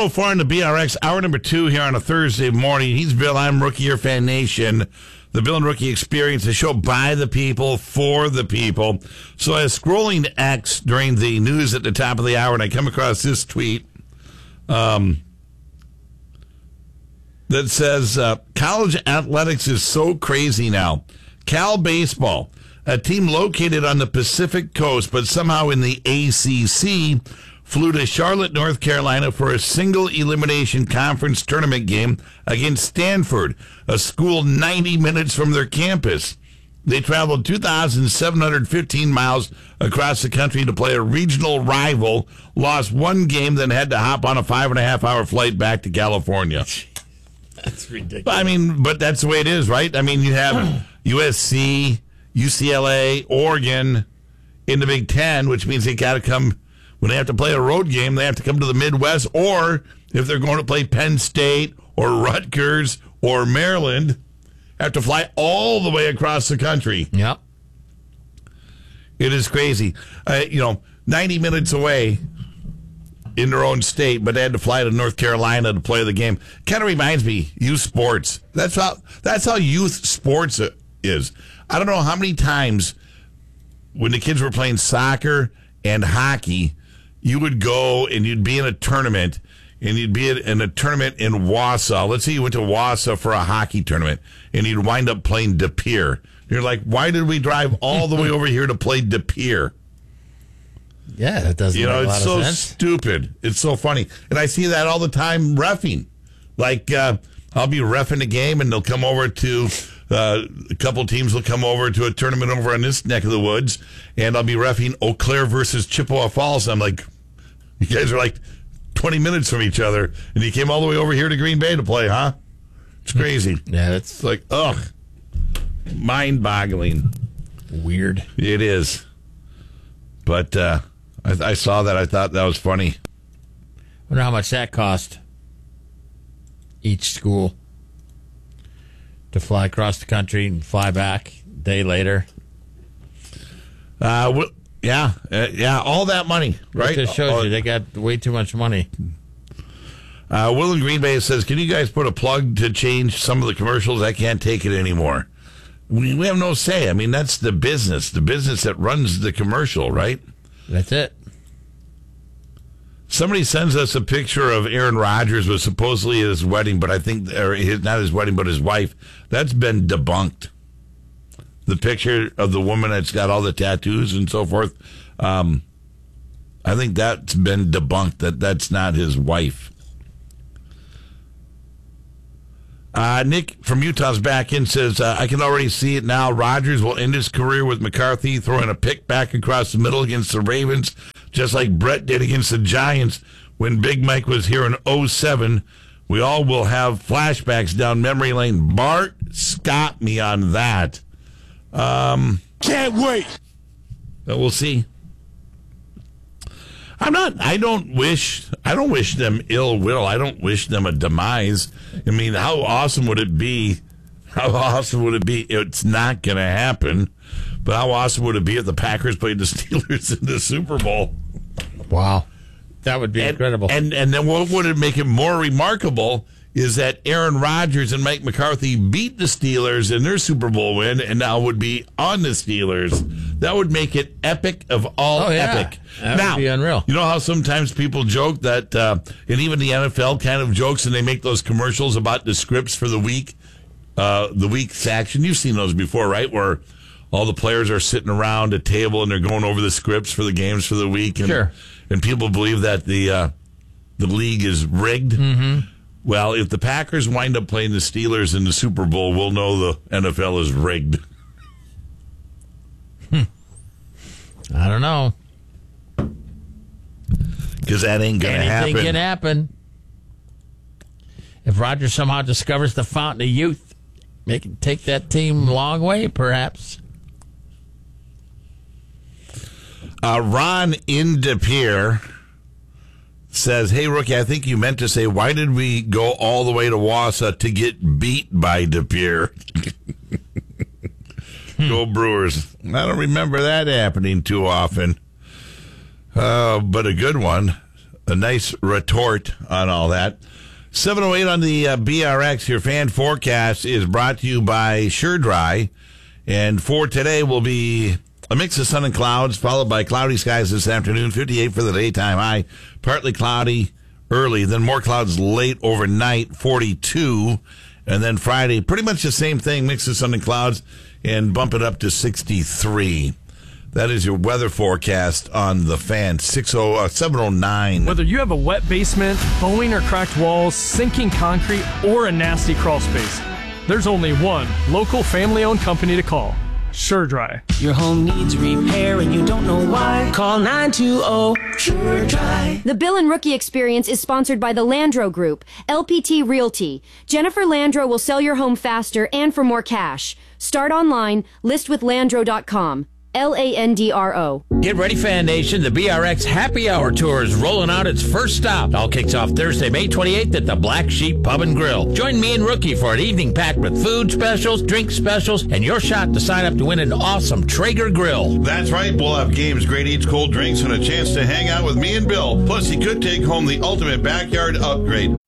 7:04 on the BRX, hour number 2 here on a Thursday morning. He's Bill. I'm Rookie Year Fan Nation. The Bill and Rookie Experience, a show by the people, for the people. So I was scrolling X during the news at the top of the hour, and I come across this tweet that says, college athletics is so crazy now. Cal Baseball, a team located on the Pacific Coast, but somehow in the ACC, flew to Charlotte, North Carolina for a single elimination conference tournament game against Stanford, a school 90 minutes from their campus. They traveled 2,715 miles across the country to play a regional rival, lost one game, then had to hop on a 5.5-hour flight back to California. That's ridiculous. I mean, but that's the way it is, right? I mean, you have USC, UCLA, Oregon in the Big Ten, which means they got to come. When they have to play a road game, they have to come to the Midwest, or if they're going to play Penn State or Rutgers or Maryland, have to fly all the way across the country. Yep. It is crazy. 90 minutes away in their own state, but they had to fly to North Carolina to play the game. Kind of reminds me, youth sports. That's how youth sports is. I don't know how many times when the kids were playing soccer and hockey, you would go and you'd be in a tournament, and you'd be in a tournament in Wausau. Let's say you went to Wausau for a hockey tournament, and you'd wind up playing De Pere. You're like, why did we drive all the way over here to play De Pere? Yeah, that doesn't make a lot it's of so sense. stupid. It's so funny. And I see that all the time reffing. Like, I'll be reffing a game, and they'll come over to... a couple teams will come over to a tournament over in this neck of the woods, and I'll be reffing Eau Claire versus Chippewa Falls. I'm like, you guys are like 20 minutes from each other, and you came all the way over here to Green Bay to play, huh? It's crazy. Yeah, It's like, ugh, mind-boggling. weird. It is. But I saw that. I thought that was funny. Wonder how much that cost each school to fly across the country and fly back a day later. All that money, right? It just shows you they got way too much money. Will in Green Bay says, can you guys put a plug to change some of the commercials? I can't take it anymore. We have no say. I mean, that's the business that runs the commercial, right? That's it. Somebody sends us a picture of Aaron Rodgers was supposedly at his wedding, but I think, not his wedding, but his wife. That's been debunked. The picture of the woman that's got all the tattoos and so forth, I think that's been debunked, that's not his wife. Nick from Utah's back in says, I can already see it now. Rodgers will end his career with McCarthy throwing a pick back across the middle against the Ravens, just like Brett did against the Giants when Big Mike was here in 2007. We all will have flashbacks down memory lane. Bart Scott me on that. Can't wait. But we'll see. I don't wish them ill will. I don't wish them a demise. I mean, how awesome would it be? It's not going to happen. But how awesome would it be if the Packers played the Steelers in the Super Bowl? Wow. That would be incredible. And then what would it make it more remarkable is that Aaron Rodgers and Mike McCarthy beat the Steelers in their Super Bowl win and now would be on the Steelers. That would make it epic of all epic. That would be unreal. You know how sometimes people joke that, and even the NFL kind of jokes, and they make those commercials about the scripts for the week's action. You've seen those before, right? Where all the players are sitting around a table and they're going over the scripts for the games for the week. And, sure. And people believe that the league is rigged. Mm-hmm. Well, if the Packers wind up playing the Steelers in the Super Bowl, we'll know the NFL is rigged. I don't know. Because that ain't going to happen. Anything can happen. If Rodgers somehow discovers the fountain of youth, make it take that team a long way, perhaps. Ron in De Pere says, hey, Rookie, I think you meant to say, why did we go all the way to Wausau to get beat by De Pere? Go Brewers. I don't remember that happening too often. But a good one. a nice retort on all that. 7:08 on the BRX. Your fan forecast is brought to you by Sure Dry. And for today will be a mix of sun and clouds, followed by cloudy skies this afternoon, 58 for the daytime high. Partly cloudy early, then more clouds late overnight, 42. And then Friday, pretty much the same thing, mix of sun and clouds, and bump it up to 63. That is your weather forecast on the fan, 7:09. Whether you have a wet basement, bowing or cracked walls, sinking concrete, or a nasty crawl space, there's only one local family-owned company to call. Sure Dry. Your home needs repair and you don't know why. Call 920 Sure Dry. The Bill and Rookie Experience is sponsored by the Landro Group, LPT Realty. Jennifer Landro will sell your home faster and for more cash. Start online, list with Landro.com. Landro. Get ready, Fan Nation. The BRX Happy Hour Tour is rolling out its first stop. It all kicks off Thursday, May 28th at the Black Sheep Pub and Grill. Join me and Rookie for an evening packed with food specials, drink specials, and your shot to sign up to win an awesome Traeger grill. That's right. We'll have games, great eats, cold drinks, and a chance to hang out with me and Bill. Plus, he could take home the ultimate backyard upgrade.